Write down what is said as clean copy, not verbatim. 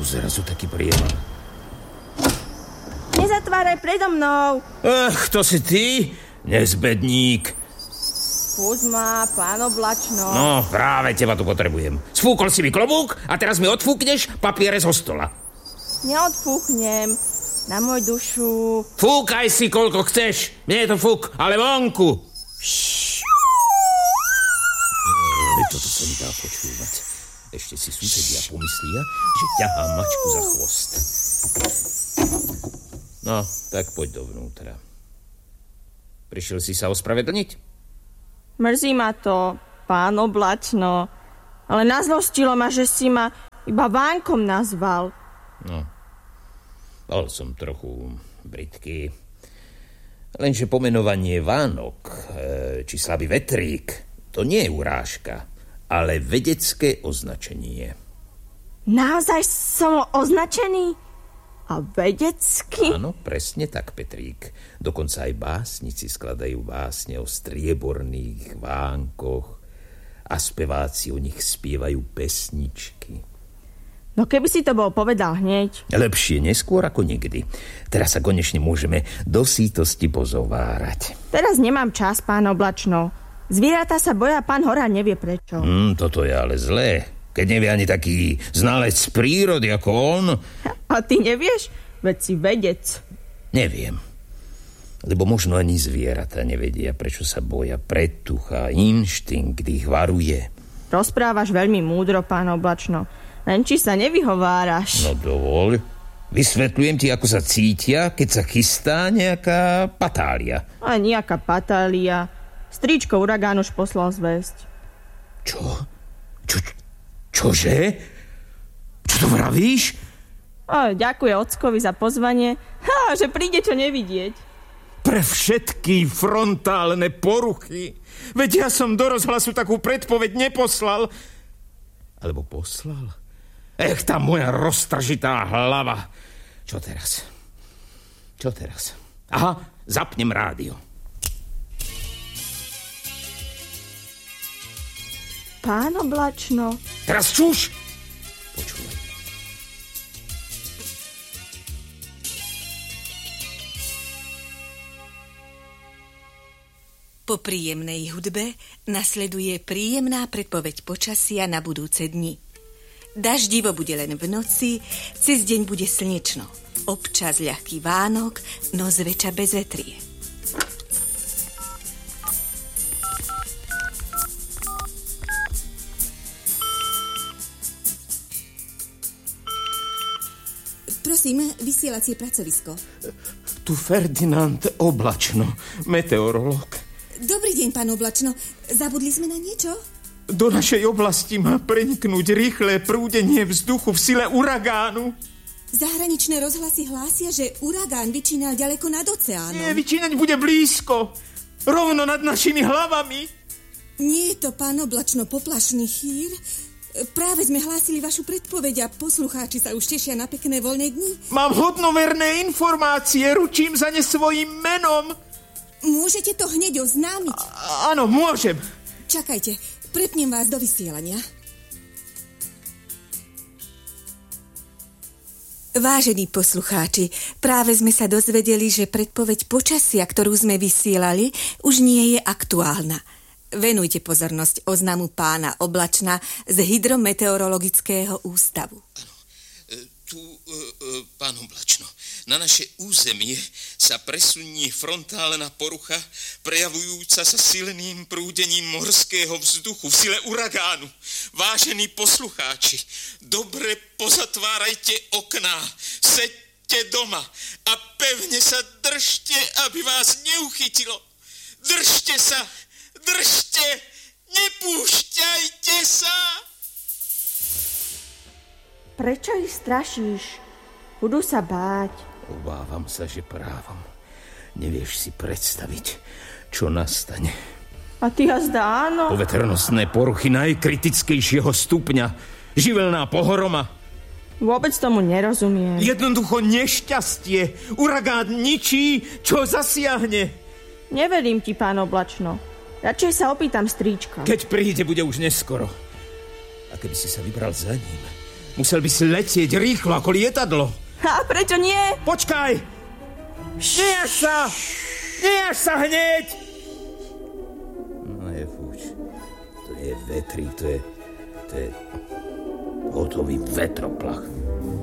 zrazu taký prievan? Nezatváraj predo mnou. To si ty, nezbedník. Púď ma, pán Oblačno. No, práve teba tu potrebujem. Sfúkol si mi klobúk a teraz mi odfúkneš papiere zo stola. Neodfúknem. Na môj dušu. Fúkaj si, koľko chceš. Nie je to fúk, ale vonku. Toto sa mi dá počúvať. Ešte si susedia pomyslia, že ťahá mačku za chvost. No, tak poď dovnútra. Prišiel si sa ospravedlniť? Mrzí ma to, pán Oblačno. Ale nazlostilo ma, že si ma iba Vánkom nazval. No, bol som trochu britský. Lenže pomenovanie Vánok, či slabý vetrík, to nie je urážka, ale vedecké označenie. Naozaj som označený? A vedecky? Áno, presne tak, Petrík. Dokonca aj básnici skladajú básne o strieborných vánkoch a speváci o nich spievajú pesničky. No keby si to bol povedal hneď. Lepšie neskôr ako nikdy. Teraz sa konečne môžeme do sítosti pozovárať. Teraz nemám čas, pán Oblačno. Zvieratá sa boja, pán Horán nevie prečo. Toto je ale zlé. Keď nevie ani taký znalec prírody ako on. A ty nevieš? Veď si vedec. Neviem. Lebo možno ani zvieratá nevedia, prečo sa boja. Predtucha, inštinkt ich varuje. Rozprávaš veľmi múdro, pán Oblačno. Len či sa nevyhováraš. No dovoľ. Vysvetľujem ti, ako sa cítia, keď sa chystá nejaká patália. A nejaká patália. Stričko Uragán už poslal zvesť. Čože? Čo to vravíš? Ďakuje ockovi za pozvanie. Že príde čo nevidieť. Pre všetky frontálne poruchy. Veď ja som do rozhlasu takú predpoveď neposlal. Alebo poslal? Tá moja roztržitá hlava. Čo teraz? Aha, zapnem rádio. Pán Oblačno. Teraz čuš! Počúvaj. Po príjemnej hudbe nasleduje príjemná predpoveď počasia na budúce dni. Daždivo bude len v noci, cez deň bude slnečno. Občas ľahký vánok, no zväčša bez vetrie. Prosím, vysielacie pracovisko. Tu Ferdinand Oblačno, meteorológ. Dobrý deň, pán Oblačno. Zabudli sme na niečo? Do našej oblasti má preniknúť rýchle prúdenie vzduchu v sile uragánu. Zahraničné rozhlasy hlásia, že uragán vyčínal ďaleko nad oceánom. Nie, vyčínať bude blízko. Rovno nad našimi hlavami. Nie je to, pán Oblačno, poplašný chýr? Práve sme hlásili vašu predpoveď a poslucháči sa už tešia na pekné voľné dni. Mám hodnoverné informácie, ručím za ne svojím menom. Môžete to hneď oznámiť? Áno, môžem. Čakajte, prepnem vás do vysielania. Vážení poslucháči, práve sme sa dozvedeli, že predpoveď počasia, ktorú sme vysielali, už nie je aktuálna. Venujte pozornosť oznamu pána Oblačna z Hydrometeorologického ústavu. Pán Oblačno, na naše územie sa presunie frontálna porucha, prejavujúca sa silným prúdením morského vzduchu v sile uragánu. Vážení poslucháči, dobre pozatvárajte okná, seďte doma a pevne sa držte, aby vás neuchytilo. Držte sa! Držte! Nepúšťajte sa! Prečo ich strašíš? Budú sa báť. Obávam sa, že právom. Nevieš si predstaviť, čo nastane. A ty jazda áno? Poveternostné poruchy najkritickejšieho stupňa. Živelná pohroma. Vôbec tomu nerozumiem. Jednoducho nešťastie. Uragán ničí, čo zasiahne. Neverím ti, pán Oblačno. Radšej sa opýtam stríčka. Keď príde, bude už neskoro. A keby si sa vybral za ním, Musel by si letieť rýchlo ako lietadlo. A prečo nie? Počkaj! Nejaž sa! Nejaž sa hneď! No je fuč. To je vetrík, to je hotový vetroplach.